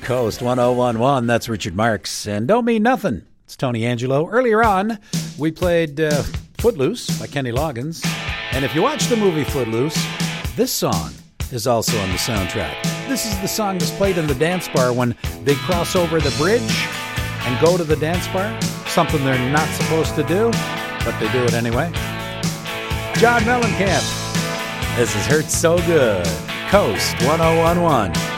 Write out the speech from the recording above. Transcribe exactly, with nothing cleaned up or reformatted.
Coast one oh one one, that's Richard Marx. And Don't Mean Nothing, it's Tony Angelo. Earlier on, we played uh, Footloose by Kenny Loggins. And if you watch the movie Footloose, this song is also on the soundtrack. This is the song that's played in the dance bar when they cross over the bridge and go to the dance bar. Something they're not supposed to do, but they do it anyway. John Mellencamp. This is Hurt So Good. Coast one oh one one.